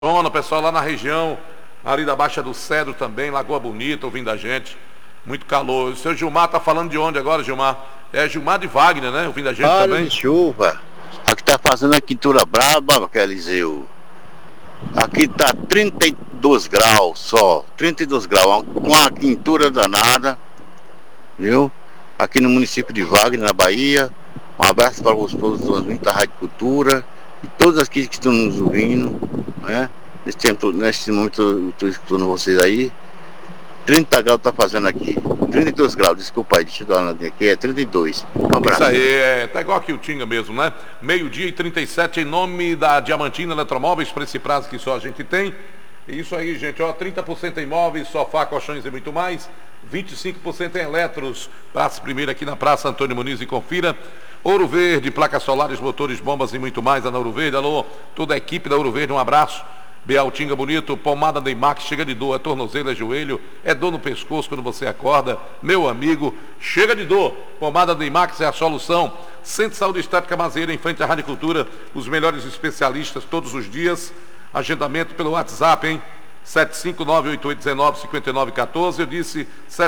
O pessoal lá na região, ali da Baixa do Cedro também, Lagoa Bonita, ouvindo a gente. Muito calor. O seu Gilmar tá falando de onde agora, Gilmar? É Gilmar de Wagner, né? Ouvindo a gente também. De chuva. Aqui tá fazendo a quintura braba, Eliseu. Aqui tá 32 graus só. 32 graus. Com a quintura danada. Viu? Aqui no município de Wagner, na Bahia. Um abraço para os todos da Rádio Cultura. E todos aqui que estão nos ouvindo, né? Nesse momento eu estou escutando vocês aí. 30 graus tá fazendo aqui. 32 graus, desculpa aí, deixa eu dar uma olhadinha aqui. É 32. Um abraço. Isso aí, tá igual aqui o Tinga mesmo, né? 12h37, em nome da Diamantina Eletromóveis, para esse prazo que só a gente tem. E isso aí, gente, ó, 30% em móveis, sofá, colchões e muito mais. 25% em eletros. Praça primeiro aqui na Praça Antônio Muniz e confira. Ouro Verde, placas solares, motores, bombas e muito mais. Na Ouro Verde, alô, toda a equipe da Ouro Verde, um abraço. Beal Tinga Bonito, pomada Neymax, chega de dor, é tornozelo, é joelho, é dor no pescoço quando você acorda, meu amigo, chega de dor, pomada Neymax é a solução. Centro de Saúde Estética Mazeira, em frente à Rádio Cultura, os melhores especialistas todos os dias, agendamento pelo WhatsApp, hein? 75988195914, eu disse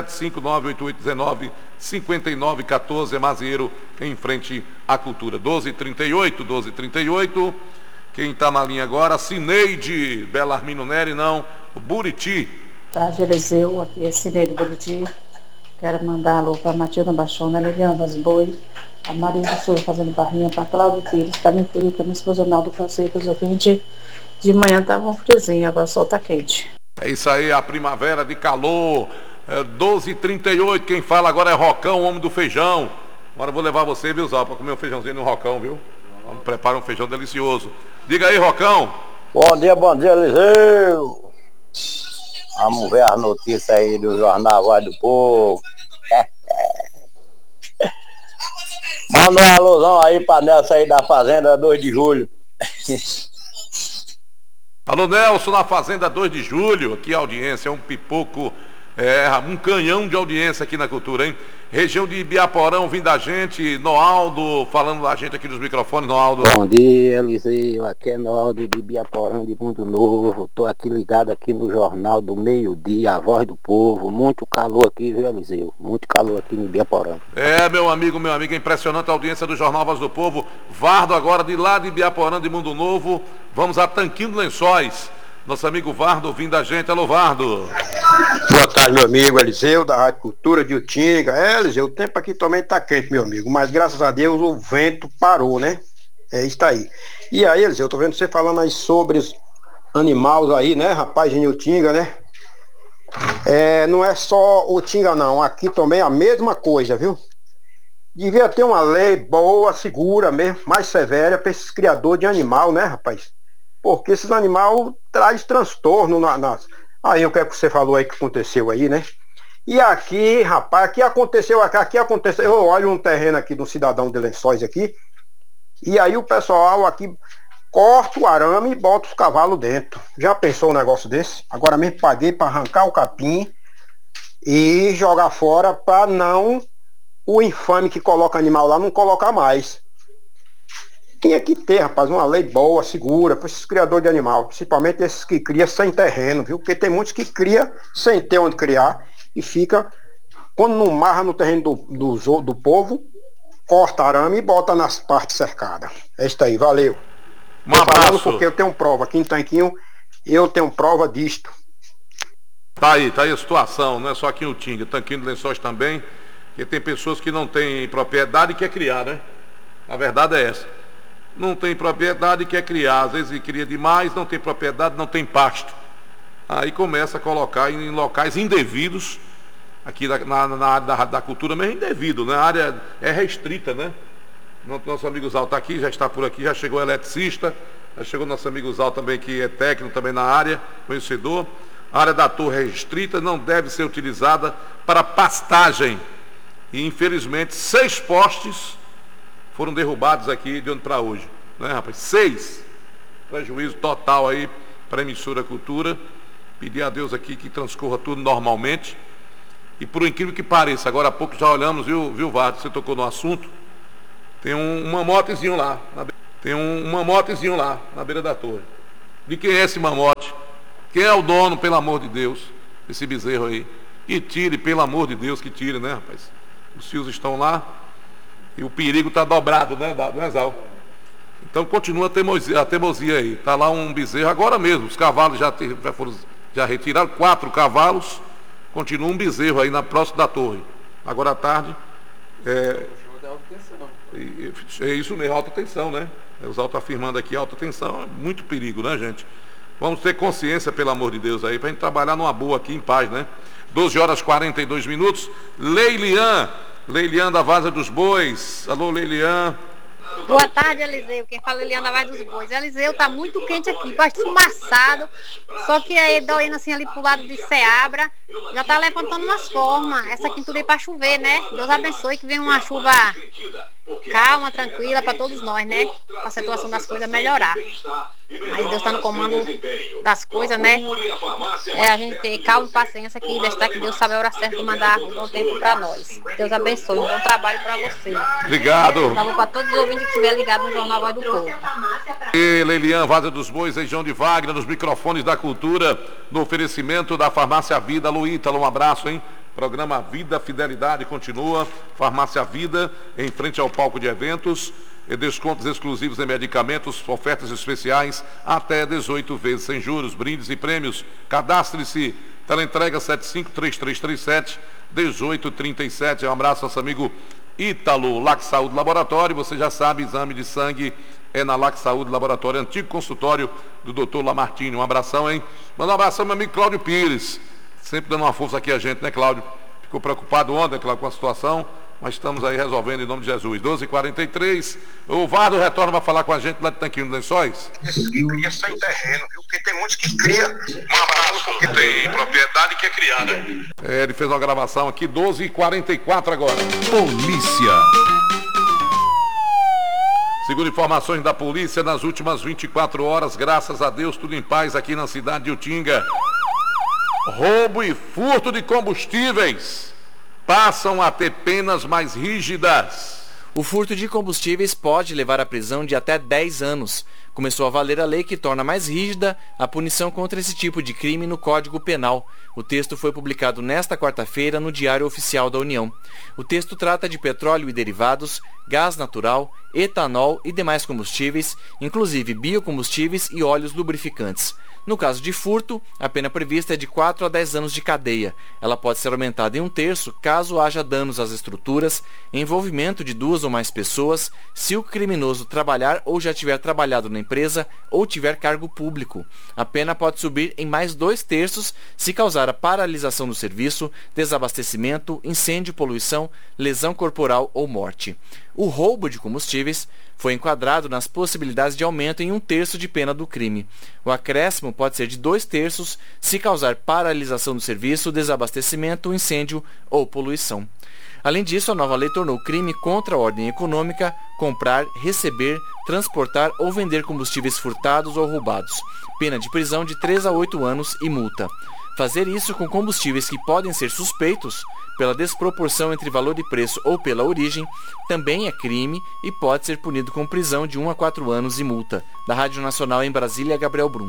75988195914, é Mazeiro, em frente à Cultura. 12h38. Quem está na linha agora, Cineide Belarmino Neri, não, Buriti. Tá, Eliseu, aqui é Cineide Buriti. Quero mandar alô para Matilda Baixona, Liliana das Boi, a Maria do Sul fazendo barrinha, para Cláudio Pires, para minha filha, para minha esposa Naldo Fonseca, os ouvintes. De manhã estava um friozinho, agora o sol tá quente. É isso aí, a primavera de calor. 12h38, quem fala agora é Rocão, o homem do feijão. Agora eu vou levar você, viu, Zó, para comer um feijãozinho no Rocão, viu? Prepara um feijão delicioso. Diga aí, Rocão. Bom dia, Eliseu. Vamos ver as notícias aí do Jornal Voz do Povo. Manda uma alusão aí pra Nelson aí da Fazenda 2 de Julho. Alô, Nelson, na Fazenda 2 de Julho. Aqui a audiência é um pipoco, um canhão de audiência aqui na Cultura, hein? Região de Ibiaporão, vindo a gente, Noaldo, falando da gente aqui nos microfones, Noaldo. Bom dia, Eliseu, aqui é Noaldo de Ibiaporão de Mundo Novo, tô aqui ligado aqui no Jornal do Meio-Dia, a Voz do Povo, muito calor aqui, viu, Eliseu, muito calor aqui no Ibiaporão. Meu amigo, é impressionante a audiência do Jornal Voz do Povo. Vardo agora de lá de Ibiaporão de Mundo Novo, vamos a Tanquinho dos Lençóis. Nosso amigo Vardo ouvindo a gente. Alô, Vardo. Boa tarde, meu amigo Eliseu, da Rádio Cultura de Utinga. Eliseu, o tempo aqui também tá quente, meu amigo, mas graças a Deus o vento parou, né? Está aí. E aí, Eliseu, eu tô vendo você falando aí sobre os animais aí, né, rapaz, em Utinga, né? Não é só Utinga, não. Aqui também é a mesma coisa, viu? Devia ter uma lei boa, segura mesmo, mais severa para esses criadores de animal, né, rapaz? Porque esses animais traz transtorno aí o que é que você falou aí que aconteceu aí, né? E aqui, rapaz, aqui aconteceu, eu olho um terreno aqui do cidadão de Lençóis aqui, e aí o pessoal aqui corta o arame e bota os cavalos dentro. Já pensou um negócio desse? Agora mesmo paguei para arrancar o capim e jogar fora para não o infame que coloca animal lá não colocar mais. Tinha que ter, rapaz, uma lei boa, segura, para esses criadores de animal, principalmente esses que criam sem terreno, viu? Porque tem muitos que criam sem ter onde criar e fica, quando não marra no terreno do povo, corta arame e bota nas partes cercadas. É isso aí, valeu. Um abraço. Porque eu tenho prova, aqui em Tanquinho, eu tenho prova disto. Tá aí a situação, não é só aqui em Utinga, Tanquinho de Lençóis também, porque tem pessoas que não têm propriedade e quer criar, né? A verdade é essa. Não tem propriedade e quer criar, às vezes cria demais, não tem propriedade, não tem pasto. Aí começa a colocar em locais indevidos, aqui na área da cultura mesmo indevido, né? A área é restrita, né? Nosso amigo Zal está aqui, já está por aqui, já chegou o eletricista, já chegou nosso amigo Zal também, que é técnico também na área, conhecedor. A área da torre é restrita, não deve ser utilizada para pastagem. E infelizmente 6 postes foram derrubados aqui de ontem para hoje, né, rapaz? 6. Prejuízo total aí para a emissora Cultura. Pedir a Deus aqui que transcorra tudo normalmente. E por incrível que pareça, agora há pouco já olhamos, viu, Vardo, você tocou no assunto. Tem um mamotezinho lá, na beira da torre. de quem é esse mamote, quem é o dono, pelo amor de Deus, esse bezerro aí. E tire, pelo amor de Deus, que tire, né, rapaz? Os fios estão lá e o perigo está dobrado, né, Zal? Então continua a teimosia aí. Está lá um bezerro, agora mesmo, os cavalos já retiraram 4 cavalos, continua um bezerro aí na próxima da torre. Agora à tarde. É isso mesmo, alta tensão, né? Os autos afirmando aqui, alta tensão, é muito perigo, né, gente? Vamos ter consciência, pelo amor de Deus, aí, para a gente trabalhar numa boa aqui, em paz, né? 12h42. Leilian da Vaza dos Bois. Alô, Leilian. Boa tarde, Eliseu. Quem fala é Leilian da Vaza dos Bois. Eliseu, tá muito quente aqui, bastante fumaçado. Só que aí, doendo assim ali pro lado de Ceabra, já tá levantando umas formas. Essa quintura aí pra chover, né? Deus abençoe que venha uma chuva calma, tranquila para todos nós, né? A situação das coisas melhorar. Mas Deus está no comando das coisas, né? A gente ter calma e paciência que deixar que Deus sabe a hora certa de mandar um bom tempo para nós. Deus abençoe, um bom trabalho para você. Obrigado. Salve para todos os ouvintes que estiverem ligados no Jornal Voz do Povo. E Leilian, Vaza dos Bois, região de Wagner, nos microfones da cultura, no oferecimento da Farmácia Vida. Alô, Ítalo, um abraço, hein? Programa Vida Fidelidade continua. Farmácia Vida, em frente ao palco de eventos. Descontos exclusivos em medicamentos, ofertas especiais, até 18 vezes sem juros, brindes e prêmios. Cadastre-se, teleentrega 753337-1837. Um abraço ao nosso amigo Ítalo. Lac Saúde Laboratório, você já sabe, exame de sangue é na Lac Saúde Laboratório, antigo consultório do Dr. Lamartine. Um abração, hein? Manda um abração ao meu amigo Cláudio Pires, sempre dando uma força aqui a gente, né, Cláudio? Ficou preocupado ontem, Cláudio, com a situação, mas estamos aí resolvendo em nome de Jesus. 12h43, o Vardo retorna para falar com a gente lá de Tanquinho dos Lençóis. Que cria sem terreno, viu? Porque tem muitos que criam. Um abraço, porque tem propriedade que é criar, né? Ele fez uma gravação aqui, 12h44 agora. Polícia. Segundo informações da polícia, nas últimas 24 horas, graças a Deus, tudo em paz aqui na cidade de Utinga. Roubo e furto de combustíveis passam a ter penas mais rígidas. O furto de combustíveis pode levar à prisão de até 10 anos. Começou a valer a lei que torna mais rígida a punição contra esse tipo de crime no Código Penal. O texto foi publicado nesta quarta-feira no Diário Oficial da União. O texto trata de petróleo e derivados, gás natural, etanol e demais combustíveis, inclusive biocombustíveis e óleos lubrificantes. No caso de furto, a pena prevista é de 4 a 10 anos de cadeia. Ela pode ser aumentada em 1/3 caso haja danos às estruturas, envolvimento de 2 ou mais pessoas, se o criminoso trabalhar ou já tiver trabalhado na empresa ou tiver cargo público. A pena pode subir em mais 2/3 se causar a paralisação do serviço, desabastecimento, incêndio, poluição, lesão corporal ou morte. O roubo de combustíveis foi enquadrado nas possibilidades de aumento em 1/3 de pena do crime. O acréscimo pode ser de 2/3 se causar paralisação do serviço, desabastecimento, incêndio ou poluição. Além disso, a nova lei tornou crime contra a ordem econômica comprar, receber, transportar ou vender combustíveis furtados ou roubados. Pena de prisão de 3 a 8 anos e multa. Fazer isso com combustíveis que podem ser suspeitos pela desproporção entre valor e preço ou pela origem também é crime e pode ser punido com prisão de 1 a 4 anos e multa. Da Rádio Nacional em Brasília, Gabriel Brum.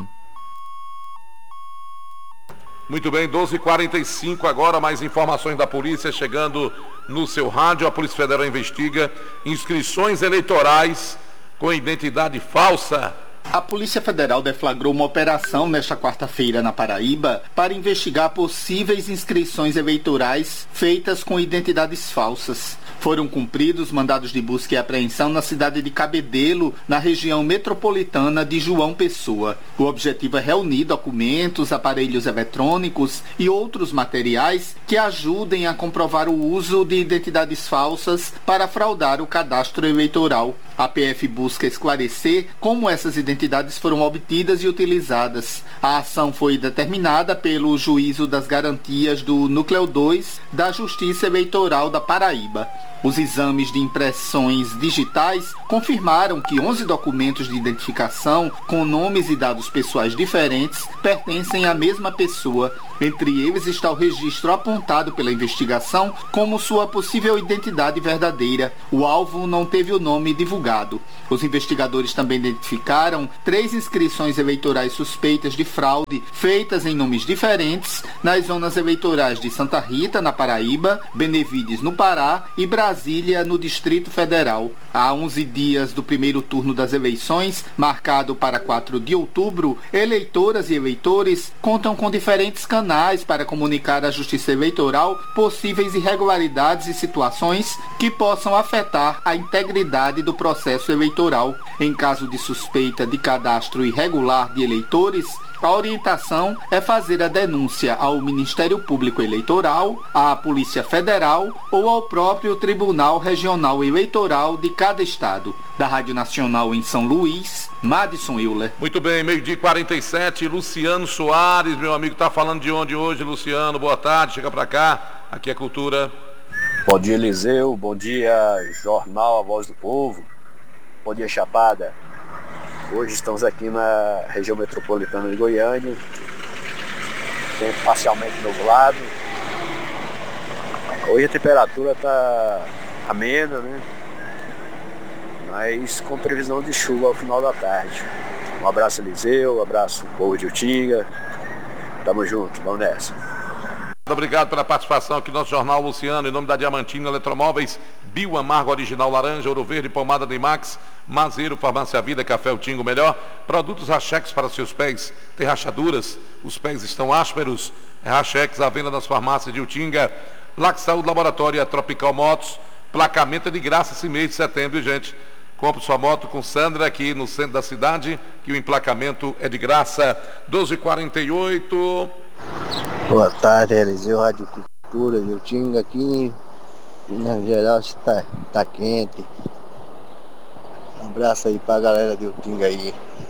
Muito bem, 12h45 agora, mais informações da polícia chegando no seu rádio. A Polícia Federal investiga inscrições eleitorais com identidade falsa. A Polícia Federal deflagrou uma operação nesta quarta-feira na Paraíba para investigar possíveis inscrições eleitorais feitas com identidades falsas. Foram cumpridos mandados de busca e apreensão na cidade de Cabedelo, na região metropolitana de João Pessoa. O objetivo é reunir documentos, aparelhos eletrônicos e outros materiais que ajudem a comprovar o uso de identidades falsas para fraudar o cadastro eleitoral. A PF busca esclarecer como essas identidades foram obtidas e utilizadas. A ação foi determinada pelo Juízo das Garantias do Núcleo 2 da Justiça Eleitoral da Paraíba. Os exames de impressões digitais confirmaram que 11 documentos de identificação com nomes e dados pessoais diferentes pertencem à mesma pessoa. Entre eles está o registro apontado pela investigação como sua possível identidade verdadeira. O alvo não teve o nome divulgado. Os investigadores também identificaram 3 inscrições eleitorais suspeitas de fraude feitas em nomes diferentes nas zonas eleitorais de Santa Rita, na Paraíba, Benevides, no Pará e Brasília, no Distrito Federal. Há 11 dias do primeiro turno das eleições, marcado para 4 de outubro, eleitoras e eleitores contam com diferentes canais para comunicar à Justiça Eleitoral possíveis irregularidades e situações que possam afetar a integridade do processo eleitoral. Em caso de suspeita de cadastro irregular de eleitores, a orientação é fazer a denúncia ao Ministério Público Eleitoral, à Polícia Federal ou ao próprio Tribunal Regional Eleitoral de cada estado. Da Rádio Nacional em São Luís, Madison Euler. Muito bem, 12h47, Luciano Soares, meu amigo, tá falando de onde hoje, Luciano? Boa tarde, chega pra cá, aqui é Cultura. Bom dia, Eliseu, bom dia, Jornal A Voz do Povo, bom dia, Chapada. Hoje estamos aqui na região metropolitana de Goiânia, tempo parcialmente nublado. Hoje a temperatura está amena, né? Mas com previsão de chuva ao final da tarde. Um abraço, Eliseu, um abraço, povo de Utinga. Tamo junto, vamos nessa. Obrigado pela participação aqui no nosso jornal, Luciano, em nome da Diamantina Eletromóveis, Bio Amargo Original Laranja, Ouro Verde, Pomada de Max, Mazeiro, Farmácia Vida, Café O Tingo Melhor, produtos Rachex para seus pés, tem rachaduras, os pés estão ásperos, Rachex à venda nas farmácias de Utinga, Lac Saúde Laboratório, Tropical Motos, placamento é de graça esse mês de setembro, gente. Compre sua moto com Sandra aqui no centro da cidade, que o emplacamento é de graça. 12h48. Boa tarde, Eliseu, Rádio Cultura de Utinga aqui. Na geral está quente. Um abraço aí pra galera de Utinga aí.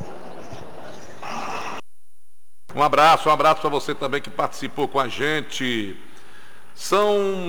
Um abraço para você também que participou com a gente. São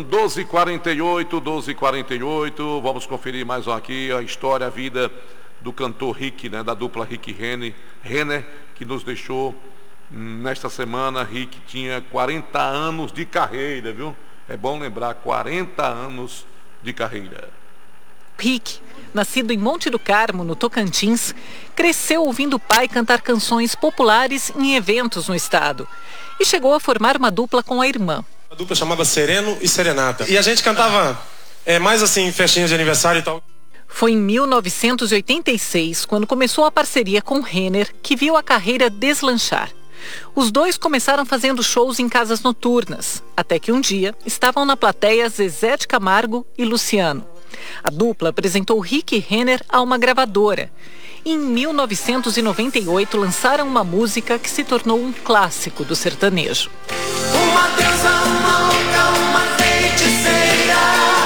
12h48, vamos conferir mais aqui a história, a vida do cantor Rick, né, da dupla Rick Renner, que nos deixou nesta semana. Rick tinha 40 anos de carreira, viu? É bom lembrar, 40 anos de carreira. Rick, nascido em Monte do Carmo, no Tocantins, cresceu ouvindo o pai cantar canções populares em eventos no estado e chegou a formar uma dupla com a irmã. A dupla chamava Sereno e Serenata. E a gente cantava mais assim, festinhas de aniversário e tal. Foi em 1986, quando começou a parceria com Renner, que viu a carreira deslanchar. Os dois começaram fazendo shows em casas noturnas, até que um dia estavam na plateia Zezé de Camargo e Luciano. A dupla apresentou Rick Renner a uma gravadora. Em 1998 lançaram uma música que se tornou um clássico do sertanejo. Uma deusa louca, uma feiticeira,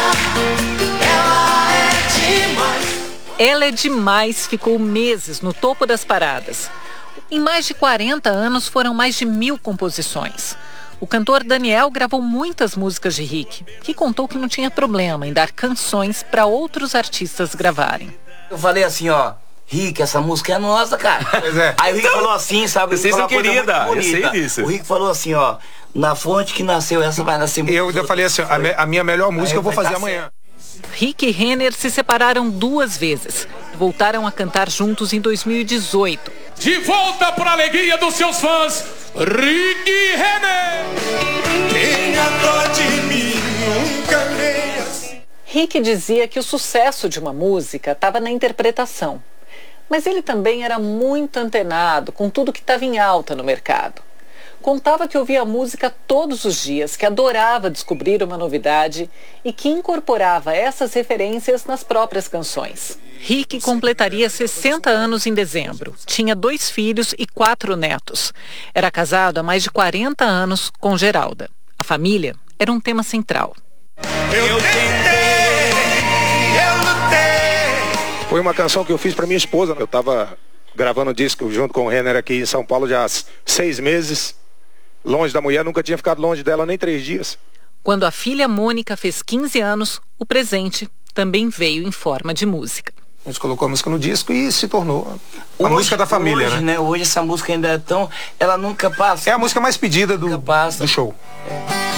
ela é demais. Ela é Demais ficou meses no topo das paradas. Em mais de 40 anos foram mais de 1000 composições. O cantor Daniel gravou muitas músicas de Rick, que contou que não tinha problema em dar canções para outros artistas gravarem. Eu falei assim, ó, Rick, essa música é nossa, cara. Pois é. Aí o Rick falou assim, sabe? Vocês não queriam dar, eu sei disso. O Rick falou assim, ó, na fonte que nasceu, essa vai nascer muito. Eu falei assim, a minha melhor música eu vou fazer amanhã. Rick e Renner se separaram 2 vezes. Voltaram a cantar juntos em 2018. De volta para a alegria dos seus fãs, Rick Renner. Tenha dó de mim, nunca amei assim. Rick dizia que o sucesso de uma música estava na interpretação. Mas ele também era muito antenado com tudo que estava em alta no mercado. Contava que ouvia música todos os dias, que adorava descobrir uma novidade e que incorporava essas referências nas próprias canções. Rick completaria 60 anos em dezembro. Tinha 2 filhos e 4 netos. Era casado há mais de 40 anos com Geralda. A família era um tema central. Eu tentei, eu lutei. Foi uma canção que eu fiz para minha esposa. Eu estava gravando um disco junto com o Renner aqui em São Paulo já há 6 meses. Longe da mulher, nunca tinha ficado longe dela nem 3 dias. Quando a filha Mônica fez 15 anos, o presente também veio em forma de música. A gente colocou a música no disco e se tornou a música da família, hoje, né? Hoje essa música ainda é tão... Ela nunca passa. É a música mais pedida do show. É.